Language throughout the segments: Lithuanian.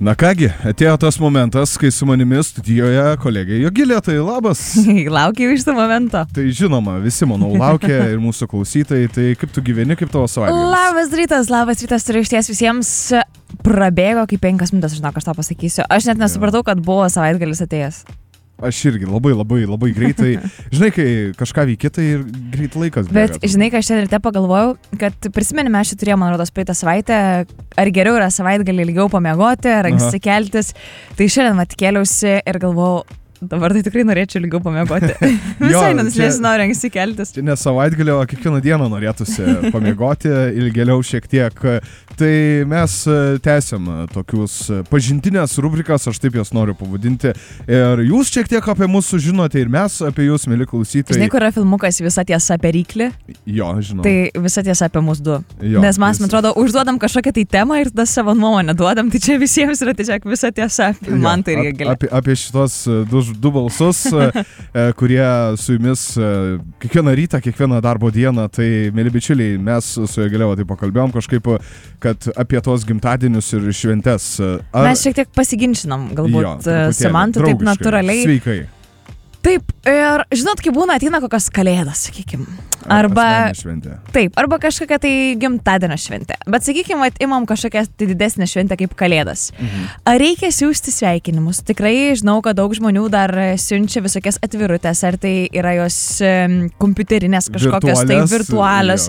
Na kągi, atėjo tas momentas, kai su manimi studijoje kolegė Jogilė, tai labas. Laukiau iš to momento. Tai žinoma, visi, manau, laukia ir mūsų klausytojai, tai kaip tu gyveni, kaip tavo savaitgalis? Labas rytas, turiu išties visiems prabėgo kaip 5 minutės, žinok, aš tą pasakysiu. Aš net nesupratau, kad buvo savaitgalis atėjęs. Aš irgi labai greitai, žinai, kai kažką veikia, tai ir greit laikas bėga. Bet žinai, ką aš šiandien ryte pagalvojau, kad prisimenime aš turėjau, man rodos, praeitą savaitę, ar geriau yra savaitgalį ilgiau pamiegoti, ar anksti keltis. Tai šiandien atkėliausi ir galvojau, dabar tai tikrai norėčiau ilgiau pamiegoti. Visai nežinau, ar anksti keltis. Čia ne savaitgalio, o kiekvieną dieną norėtųsi pamiegoti ilgėliau šiek tiek. Tai mes tęsiam tokius pažintinės rubrikas, aš taip jas noriu pavadinti. Ir jūs šiek tiek apie mus sužinote ir mes apie jūs, mėly klausytojai. Žinai, kur yra filmukas Visa tiesa apie ryklį? Jo, žinau. Tai Visa tiesa apie mus du. Jo, nes mes, man atrodo, užduodam kažkokią tai temą ir tada savo nuomonę duodam, tai čia visiems yra tiesiog Visa tiesa apie man tai irgi gali. Apie šitos du balsus, kurie su jumis kiekvieną rytą, kiekvieną darbo dieną, tai, mėly bičiuliai, mes su Jogile taip pakalbėjom kažkaip, kad apie tos gimtadienius ir šventes. Mes šiek tiek pasiginčinom, galbūt su Mantu taip natūraliai. Sveikai. Taip, ir žinot, kai būna ateina kokios kalėdos, sakykime. Arba taip, arba kažkokia tai gimtadienio šventė. Bet sakykime, imam kažkokią tai didesnę šventę kaip kalėdas. Ar reikia siųsti sveikinimus? Tikrai žinau, kad daug žmonių dar siunčia visokias atvirutės, ar tai yra jos kompiuterinės kažkokios tai virtualios.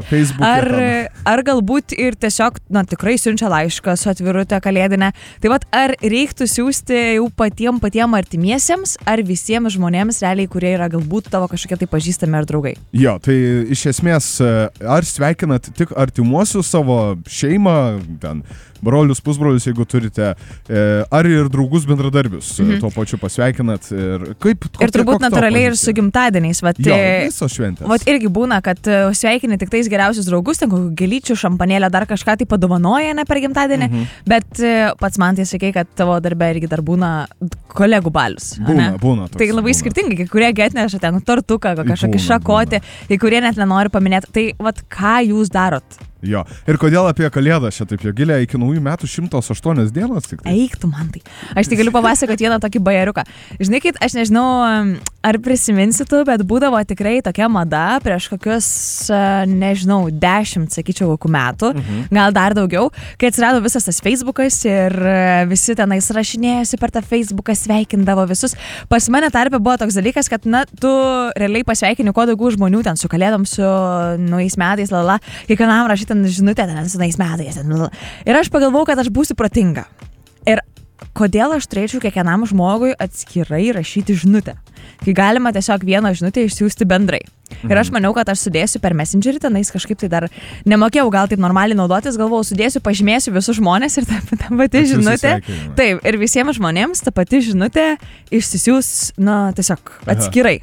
Ar galbūt ir tiesiog, tikrai siunčia laišką su atvirutė kalėdinė. Tai vat, ar reiktų siųsti jau patiem artimiesiems, ar visiems žmonėms realiai, kurie yra galbūt tavo kažkokie tai pažįstami ar draugai? Jo, tai iš esmės, ar sveikinat tik artimuosius savo šeimą, ten, brolius, pusbrolius, jeigu turite, ar ir draugus bendradarbius tuo pačiu pasveikinat. Ir turbūt natūraliai ir su gimtadieniais. Jo, visos šventės. Vat irgi būna, kad sveikini tik tais geriausius draugus, ten kokių gėlyčių, šampanėlę, dar kažką tai padovanoja, ne per gimtadienį, bet pats man tai sakei, kad tavo darbe irgi dar būna kolegų balius. Būna. Tai labai skirtingai, kai kurie atneša ten tortuką, kažkokį šakotį, kai kurie net nenori paminėti. Tai vat ką jūs darot? Jo. Ir kodėl apie kalėdas čia taip Jogilė iki naujų metų 108 dienos tik tai? Eik tu man tai. Aš tik galiu papasakoti vieną tokį bajeriuką. Žinai, kaip aš nežinau, ar prisiminsi tu, bet būdavo tikrai tokia mada prieš kokius, nežinau, 10, sakyčiau, kokių metų, gal dar daugiau, kai atsirado visas tas Facebookas ir visi tenais rašinėjosi per tą Facebooką, sveikindavo visus. Pas mane tarpe buvo toks dalykas, kad, tu realiai pasveikini kuo daugiau žmonių ten su kalėdom, su naujais metais, kiekvienam rašyti žinutę ten senais metais. Ir aš pagalvojau, kad aš būsiu protinga. Ir kodėl aš turėčiau kiekvienam žmogui atskirai rašyti žinutę, kai galima tiesiog vieną žinutę išsiųsti bendrai. Ir aš maniau, kad aš sudėsiu per Messengerį, tenais kažkaip tai dar nemokėjau gal taip normaliai naudotis, galvojau, sudėsiu, pažymėsiu visus žmonės ir ta pati žinutė. Taip, ir visiems žmonėms ta pati žinutė išsisiūs, tiesiog atskirai.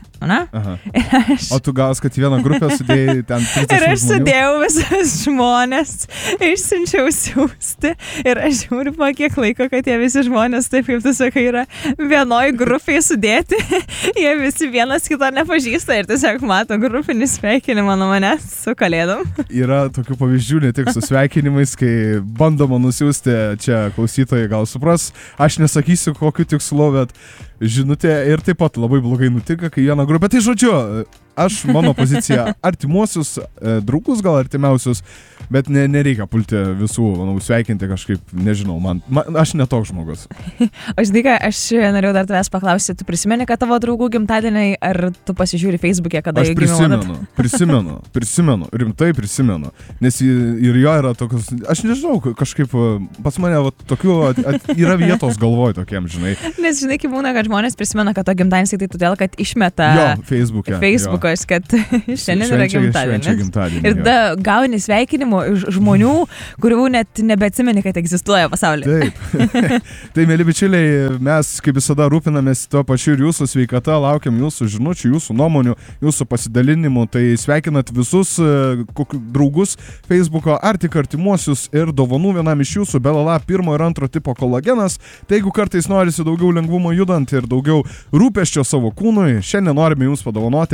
O tu gaus, kad į vieną grupę sudėjai ten 30 žmonių? Ir aš sudėjau visus žmonės, išsiunčiau siųsti ir aš žiūriu po kiek laiko, kad tie visi žmonės, taip kaip tu sakai, yra vienoj grupėje sudėti. Jie visi vienas kito nepažįsta ir tiesiog mato grupinį sveikinimą nuo manęs su kalėdom. Yra tokių pavyzdžių ne tik su sveikinimais, kai bandoma nusiųsti, čia klausytojai gal supras, aš nesakysiu kokiu tikslu, bet žinutė ir taip pat labai blogai nutinka, kai viena grupė. Tai žodžiu, mano pozicija artimuosius, draugus gal artimiausius, bet nereikia pulti visų, sveikinti kažkaip, nežinau, aš ne toks žmogus. O žinai ką, aš norėjau dar tavęs paklausyti, tu prisimeni, kad tavo draugų gimtadieniai, ar tu pasižiūri Facebook'e, kada jie gimė? Prisimenu, rimtai prisimenu, nes ir jo yra tokius, aš nežinau, kažkaip pas mane tokių yra vietos galvoj tokiem, žinai. Nes žinai, kaip būna, kad žmonės prisimena, kad to gimtadienis tai todėl, kad išmeta Facebook'as, kad šiandien yra gimtadienis. Ir da gauni sveikinimų iš žmonių, kurių net nebeatsimeni, kad egzistuoja pasaulyje. Taip. Tai, mėly bičiuliai, mes kaip visada rūpinamės tuo pačiu ir jūsų sveikata, laukiam jūsų žinučių, jūsų nuomonių, jūsų pasidalinimų. Tai sveikinat visus draugus Facebook'o ar tik artimuosius ir dovanų vienam iš jūsų Belala 1 ir 2 tipo kolagenas. Tai jeigu kartais norisi daugiau lengvumo judant ir daugiau rūpesčio savo kūnui, šiandien norime jums padovanoti Belala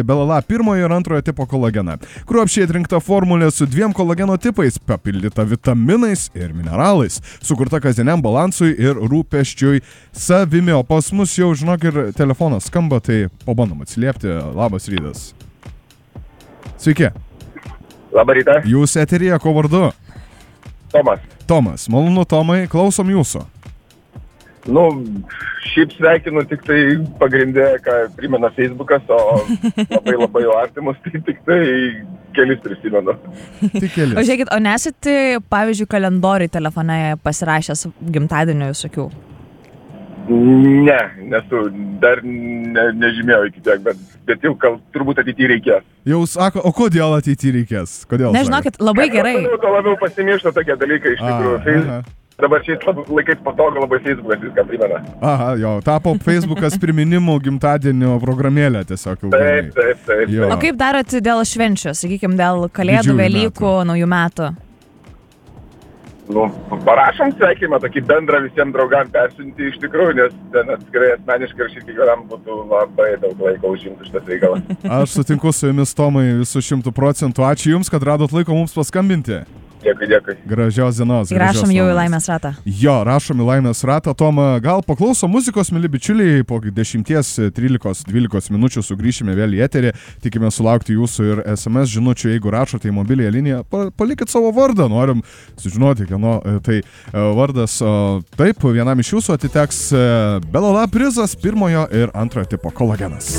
pirmojo ir antrojo tipo kolageną. Kruopščiai atrinkta formulė su 2 kolageno tipais, papildyta vitaminais ir mineralais, sukurta kasdieniam balansui ir rūpesčiui savimi. O pas mus jau, žinok, ir telefonas skamba, tai pabandom atsiliepti. Labas rytas. Sveiki. Labą rytą. Jūs eteryje, ko vardu? Tomas, malonu Tomai, klausom jūsų. Nu, šiaip sveikinu tik tai pagrindė, ką primena Facebookas, o labai jau artimus, tai tik tai kelis prisimenu. Tik kelis. O žiūrėkit, o nesat, pavyzdžiui, kalendorių telefone pasirašęs gimtadienio visokių? Ne, nesu, dar nežymėjau iki tiek, bet jau turbūt ateityje reikės. Jau sako, o kodėl ateityje reikės? Kodėl? Nežinokit, labai gerai. Tuo labiau pasimiršta tokie dalykai iš tikrųjų. Dabar šiais laikais patogu labai Facebookas viską primena. Aha, jo, tapo Facebookas priminimų gimtadienio programėlę tiesiog. Taip. O kaip darot dėl švenčių, sakykime, dėl Kalėdų, Velykų, Naujų metų? Nu, parašom sveikinimą, tokį bendrą visiems draugam persiunti iš tikrųjų, nes ten atskirai asmeniškai ir šiek kiekvienam būtų labai daug laiko užimti šitas reikalas. Aš sutinku su jumis, Tomai, visų 100%. Ačiū Jums, kad radot laiko mums paskambinti. Dėkui. Gražios dienos. Ir rašom jau į Laimės ratą. Jo, rašom į Laimės ratą. Toma, gal paklauso muzikos, mili bičiuliai, po 10, 13, 12 minučių sugrįšime vėl į eterį. Tikime sulaukti jūsų ir SMS žinučių, jeigu rašote į mobiliąją liniją, palikit savo vardą, norim sužinoti, kieno tai vardas. Taip, vienam iš jūsų atiteks Belala prizas 1 ir 2 tipo kolagenas.